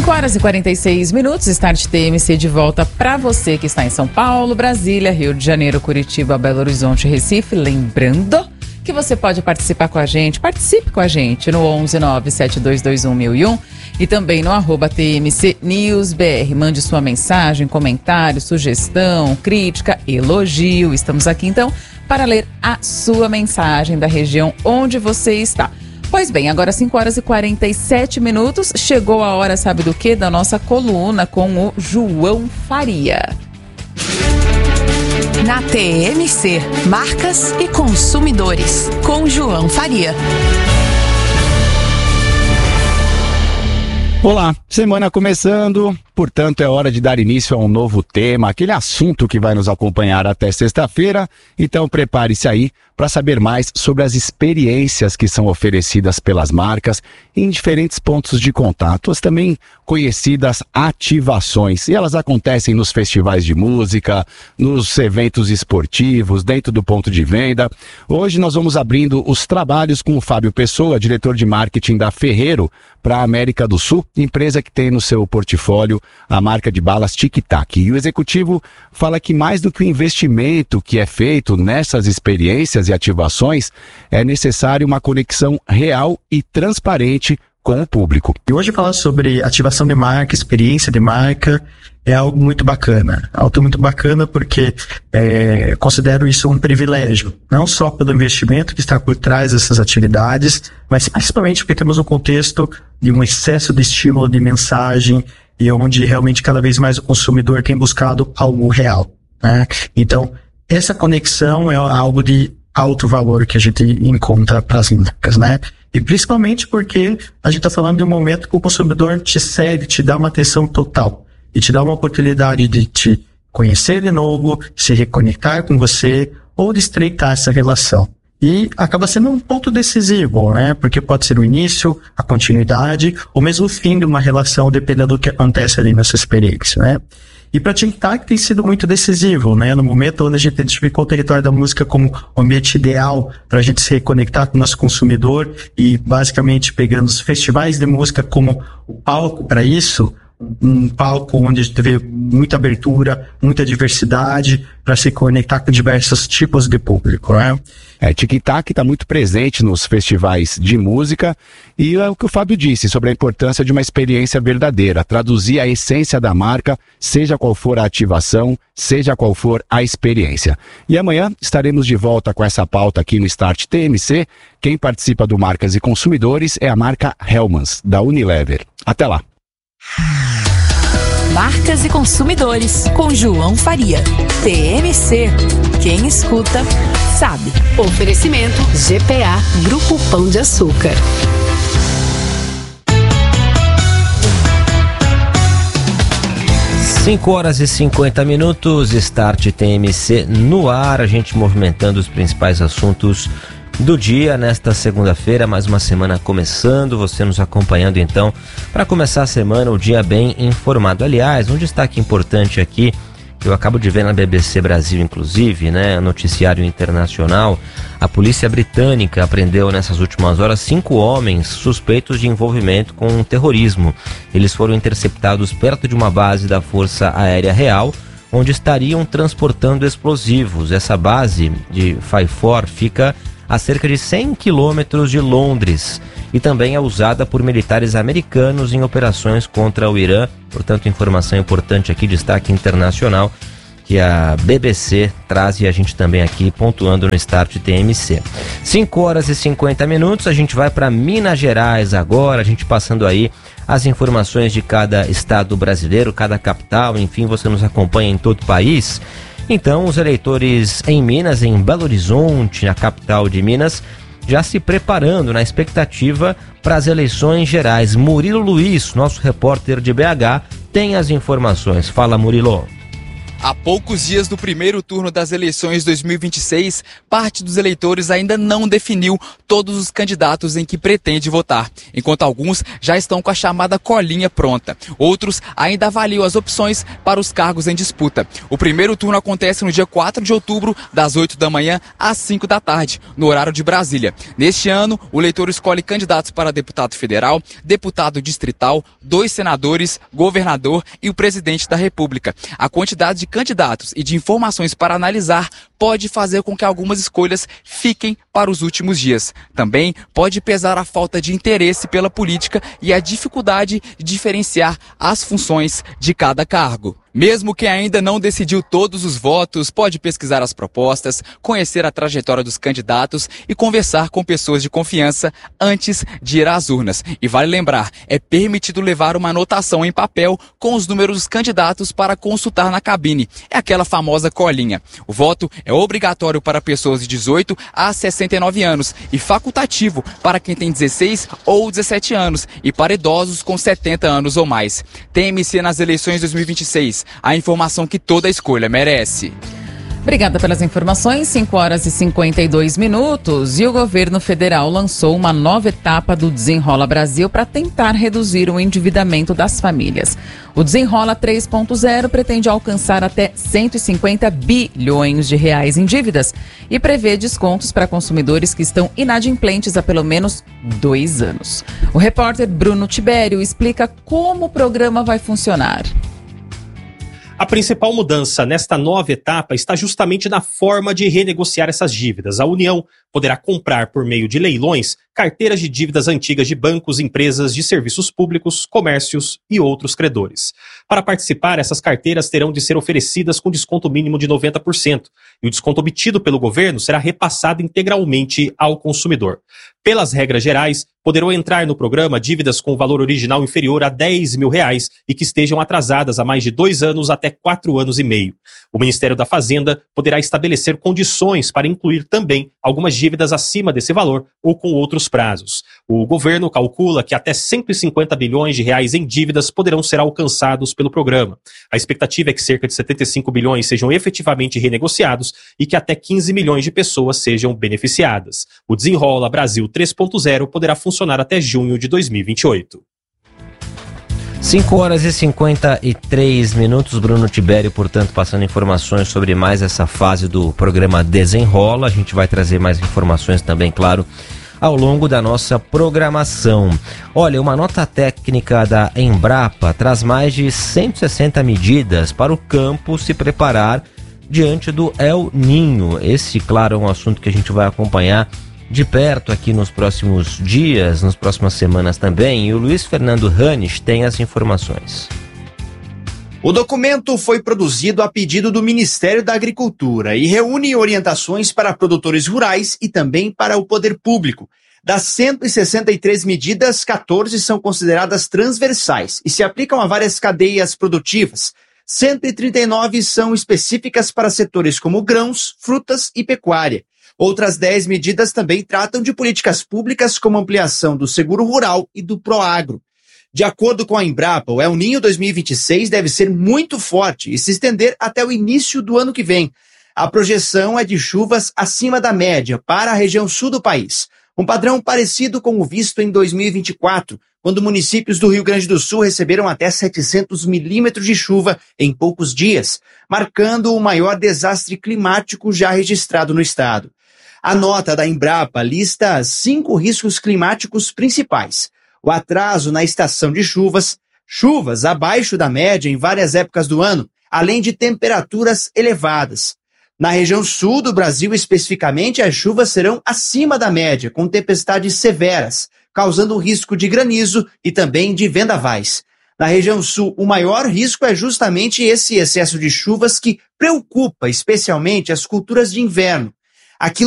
5h46, Start TMC de volta para você que está em São Paulo, Brasília, Rio de Janeiro, Curitiba, Belo Horizonte, Recife. Lembrando que você pode participar com a gente, participe com a gente no 11972211001 e também no @TMCNewsBR. Mande sua mensagem, comentário, sugestão, crítica, elogio. Estamos aqui então para ler a sua mensagem da região onde você está. Pois bem, agora 5h47, chegou a hora, sabe do quê? Da nossa coluna com o João Faria. Na TMC, Marcas e Consumidores, com João Faria. Olá, semana começando, portanto é hora de dar início a um novo tema, aquele assunto que vai nos acompanhar até sexta-feira. Então prepare-se aí para saber mais sobre as experiências que são oferecidas pelas marcas em diferentes pontos de contato, as também conhecidas ativações. E elas acontecem nos festivais de música, nos eventos esportivos, dentro do ponto de venda. Hoje nós vamos abrindo os trabalhos com o Fábio Pessoa, diretor de marketing da Ferrero para a América do Sul, empresa que tem no seu portfólio a marca de balas Tic Tac. E o executivo fala que mais do que o investimento que é feito nessas experiências e ativações, é necessário uma conexão real e transparente com o público. E hoje falar sobre ativação de marca, experiência de marca, é algo muito bacana. Algo muito bacana porque considero isso um privilégio, não só pelo investimento que está por trás dessas atividades, mas principalmente porque temos um contexto de um excesso de estímulo de mensagem e onde realmente cada vez mais o consumidor tem buscado algo real, né? Então, essa conexão é algo de alto valor que a gente encontra para as marcas, né? E principalmente porque a gente está falando de um momento que o consumidor te segue, te dá uma atenção total e te dá uma oportunidade de te conhecer de novo, se reconectar com você ou de estreitar essa relação. E acaba sendo um ponto decisivo, né? Porque pode ser o início, a continuidade ou mesmo o fim de uma relação, dependendo do que acontece ali nessa experiência, né? E para Tic Tac tem sido muito decisivo, né? No momento onde a gente identificou o território da música como o ambiente ideal para a gente se reconectar com o nosso consumidor e basicamente pegando os festivais de música como o palco para isso, um palco onde a gente vê muita abertura, muita diversidade para se conectar com diversos tipos de público, né? Tic Tac está muito presente nos festivais de música e é o que o Fábio disse sobre a importância de uma experiência verdadeira, traduzir a essência da marca, seja qual for a ativação, seja qual for a experiência. E amanhã estaremos de volta com essa pauta aqui no Start TMC. Quem participa do Marcas e Consumidores é a marca Hellmann's, da Unilever. Até lá! Marcas e Consumidores, com João Faria. TMC. Quem escuta, sabe. Oferecimento GPA, Grupo Pão de Açúcar. 5h50, Start TMC no ar, a gente movimentando os principais assuntos do dia nesta segunda-feira, mais uma semana começando, você nos acompanhando então para começar a semana, o dia bem informado. Aliás, um destaque importante aqui, que eu acabo de ver na BBC Brasil inclusive, né, noticiário internacional, a polícia britânica apreendeu nessas últimas horas 5 homens suspeitos de envolvimento com terrorismo. Eles foram interceptados perto de uma base da Força Aérea Real, onde estariam transportando explosivos. Essa base de Faiford fica a cerca de 100 quilômetros de Londres e também é usada por militares americanos em operações contra o Irã. Portanto, informação importante aqui, destaque internacional, que a BBC traz e a gente também aqui pontuando no Start TMC. 5h50, a gente vai para Minas Gerais agora, a gente passando aí as informações de cada estado brasileiro, cada capital, enfim, você nos acompanha em todo o país. Então, os eleitores em Minas, em Belo Horizonte, na capital de Minas, já se preparando na expectativa para as eleições gerais. Murilo Luiz, nosso repórter de BH, tem as informações. Fala, Murilo. A poucos dias do primeiro turno das eleições 2026, parte dos eleitores ainda não definiu todos os candidatos em que pretende votar, enquanto alguns já estão com a chamada colinha pronta. Outros ainda avaliam as opções para os cargos em disputa. O primeiro turno acontece no dia 4 de outubro, das 8 da manhã às 5 da tarde, no horário de Brasília. Neste ano, o eleitor escolhe candidatos para deputado federal, deputado distrital, 2 senadores, governador e o presidente da República. A quantidade de candidatos e de informações para analisar pode fazer com que algumas escolhas fiquem para os últimos dias. Também pode pesar a falta de interesse pela política e a dificuldade de diferenciar as funções de cada cargo. Mesmo quem ainda não decidiu todos os votos, pode pesquisar as propostas, conhecer a trajetória dos candidatos e conversar com pessoas de confiança antes de ir às urnas. E vale lembrar, é permitido levar uma anotação em papel com os números dos candidatos para consultar na cabine. É aquela famosa colinha. O voto é obrigatório para pessoas de 18 a 69 anos e facultativo para quem tem 16 ou 17 anos e para idosos com 70 anos ou mais. TMC nas eleições 2026. A informação que toda escolha merece. Obrigada pelas informações, 5 horas e 52 minutos. E o governo federal lançou uma nova etapa do Desenrola Brasil para tentar reduzir o endividamento das famílias. O Desenrola 3.0 pretende alcançar até 150 bilhões de reais em dívidas e prevê descontos para consumidores que estão inadimplentes há pelo menos 2 anos. O repórter Bruno Tibério explica como o programa vai funcionar. A principal mudança nesta nova etapa está justamente na forma de renegociar essas dívidas. A União poderá comprar, por meio de leilões, carteiras de dívidas antigas de bancos, empresas de serviços públicos, comércios e outros credores. Para participar, essas carteiras terão de ser oferecidas com desconto mínimo de 90%, e o desconto obtido pelo governo será repassado integralmente ao consumidor. Pelas regras gerais, poderão entrar no programa dívidas com valor original inferior a R$10 mil e que estejam atrasadas há mais de 2 anos até 4 anos e meio. O Ministério da Fazenda poderá estabelecer condições para incluir também algumas dívidas acima desse valor ou com outros prazos. O governo calcula que até 150 bilhões de reais em dívidas poderão ser alcançados pelo programa. A expectativa é que cerca de 75 bilhões sejam efetivamente renegociados e que até 15 milhões de pessoas sejam beneficiadas. O Desenrola Brasil 3.0 poderá funcionar até junho de 2028. 5 horas e 53 minutos, Bruno Tibério, portanto, passando informações sobre mais essa fase do programa Desenrola. A gente vai trazer mais informações também, claro, ao longo da nossa programação. Olha, uma nota técnica da Embrapa traz mais de 160 medidas para o campo se preparar diante do El Ninho. Esse, claro, é um assunto que a gente vai acompanhar de perto aqui nos próximos dias, nas próximas semanas também, e o Luiz Fernando Hannes tem as informações. O documento foi produzido a pedido do Ministério da Agricultura e reúne orientações para produtores rurais e também para o poder público. Das 163 medidas, 14 são consideradas transversais e se aplicam a várias cadeias produtivas. 139 são específicas para setores como grãos, frutas e pecuária. Outras 10 medidas também tratam de políticas públicas como ampliação do seguro rural e do Proagro. De acordo com a Embrapa, o El Ninho 2026 deve ser muito forte e se estender até o início do ano que vem. A projeção é de chuvas acima da média para a região sul do país, um padrão parecido com o visto em 2024, quando municípios do Rio Grande do Sul receberam até 700 milímetros de chuva em poucos dias, marcando o maior desastre climático já registrado no estado. A nota da Embrapa lista 5 riscos climáticos principais: o atraso na estação de chuvas, chuvas abaixo da média em várias épocas do ano, além de temperaturas elevadas. Na região sul do Brasil, especificamente, as chuvas serão acima da média, com tempestades severas, causando risco de granizo e também de vendavais. Na região sul, o maior risco é justamente esse excesso de chuvas que preocupa especialmente as culturas de inverno. Aqui